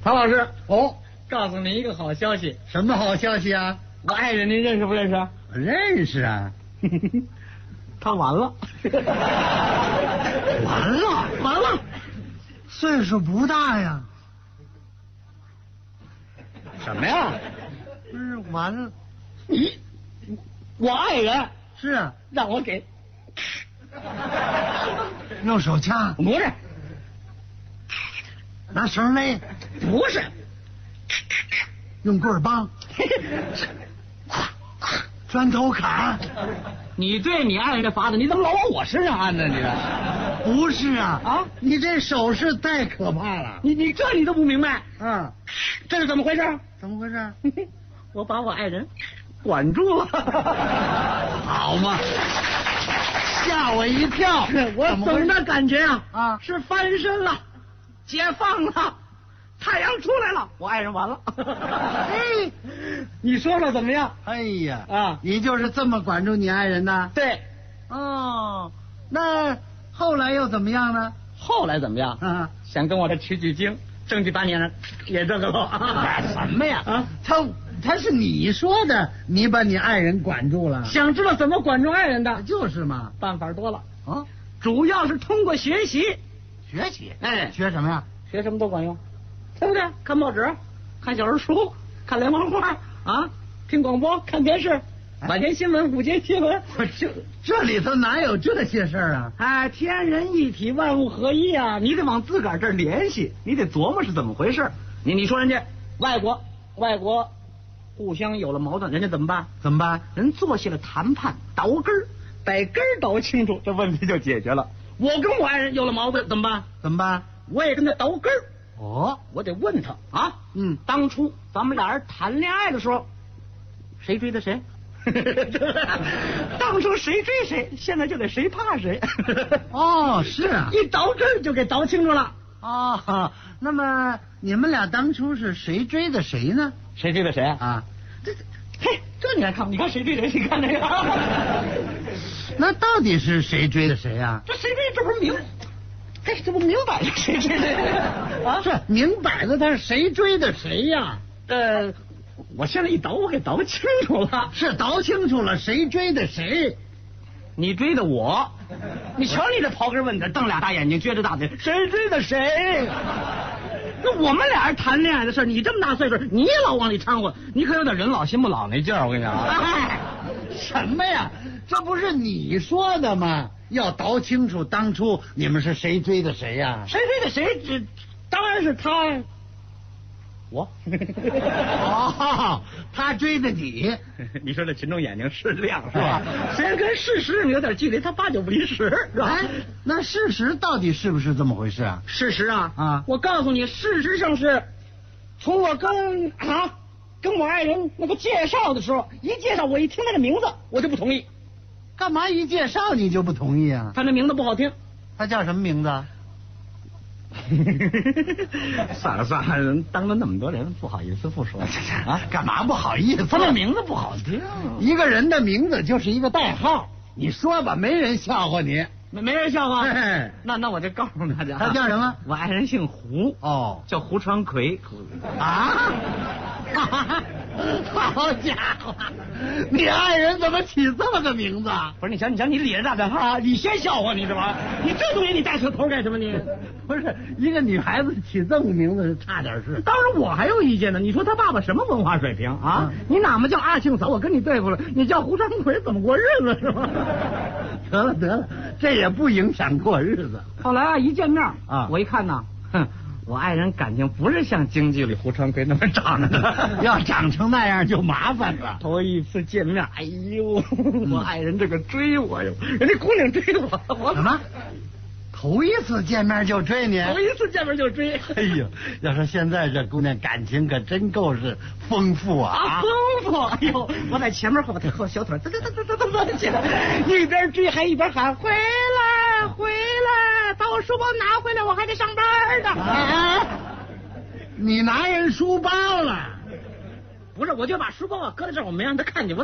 唐老师， 哦， 告诉您一个好消息， 什么好消息啊？ 我爱人您认识不认识？ 认识啊。 他完了， 完了，岁数不大呀。 什么呀？ 不是完了？ 我爱人是啊， 让我给用手掐， 不是拿绳勒， 不是， 用棍儿帮，砖头砍。 你对你爱人的法子，你怎么老往我身上安呢？你不是啊， 啊， 你这手势太可怕了。 你这你都不明白， 啊， 这是怎么回事？ 怎么回事？ 我把我爱人管住了。 好嘛，吓我一跳。 我总的感觉啊是翻身了，解放了，太阳出来了，我爱人完了。 哎， 你说说怎么样？ 哎呀啊你就是这么管住你爱人的？ 对， 哦，那后来又怎么样呢？ 后来怎么样？ 啊， 想跟我这取取经，争取把你也这个喽。 什么呀？ 啊， 他是你说的，你把你爱人管住了。 想知道怎么管住爱人的？ 就是嘛。 办法多了， 啊， 主要是通过学习。 学习。 哎， 学什么呀？ 学什么都管用，对不对？看报纸，看小人书，看连环画啊，听广播，看电视，晚间新闻，午间新闻。 这里头哪有这些事儿啊？ 哎，天人一体，万物合一啊！你得往自个儿这儿联系，你得琢磨是怎么回事。你说人家外国互相有了矛盾，人家怎么办？ 怎么办？ 人坐下了谈判，倒根儿，把根儿倒清楚，这问题就解决了。我跟我爱人有了矛盾，怎么办？ 怎么办？ 我也跟他倒根儿。 哦， 我得问他啊，当初咱们俩人谈恋爱的时候，谁追的谁？当初谁追谁，现在就得谁怕谁。 哦，是啊， 一倒根儿就给倒清楚了。 哦，那么你们俩当初是谁追的谁呢？ 谁追的谁啊？ 这你还看？你看谁追谁？你看这个。 那到底是谁追的谁呀？ 这谁追？这不是明？这不明摆着谁追谁啊？ 是明摆着他是谁追的谁呀？ 我现在一倒，我给倒清楚了。 是倒清楚了谁追的谁？ 你追的我，你瞧你这刨根问底，瞪俩大眼睛，撅着大嘴，谁追的谁？那我们俩人谈恋爱的事，你这么大岁数，你也老往里掺和，你可有点人老心不老那劲儿。我跟你讲啊， 哎，什么呀？这不是你说的吗？要倒清楚当初你们是谁追的谁呀？ 谁追的谁？这当然是他。我哦，他追的你。 你说这群众眼睛是亮是吧？虽然跟事实有点距离，他八九不离十是吧？ 哎，那事实到底是不是这么回事啊？ 事实啊，我告诉你，事实上是，从我跟我爱人那个介绍的时候，一介绍我一听他的名字，我就不同意。 干嘛一介绍你就不同意啊？ 他那名字不好听。 他叫什么名字？ 算了，人当着那么多人，不好意思不说啊。 干嘛不好意思？ 他那名字不好听。 一个人的名字就是一个代号，你说吧，没人笑话你。 没人笑话。 哎， 那我就告诉大家， 他叫什么？ 我爱人姓胡。 哦， 叫胡传魁。 啊！好家伙，你爱人怎么起这么个名字？ 不是你瞧，你咧着大嘴哈，你先笑话你是吧？你这东西你带扯头干什么你？ 不是一个女孩子起这么名字差点事。 当然我还有意见呢。你说他爸爸什么文化水平啊？你哪么叫阿庆嫂，我跟你对付了，你叫胡传魁怎么过日子是吧？ 得了，这也不影响过日子。 后来一见面啊， 我一看呢，我爱人感情不是像京剧里胡传魁那么长的， 要长成那样就麻烦了。 头一次见面，哎呦，我爱人这个追我哟，人家姑娘追我什么？头一次见面就追你？ 头一次见面就追。 哎呦，要说现在这姑娘感情可真够是丰富啊！ 丰富！哎呦，我在前面后小腿嘚起来，一边追还一边喊回来回来，把我书包拿回来，我还得上班呢。 啊！你拿人书包了？ 不是，我就把书包搁在这儿，我没让他看见。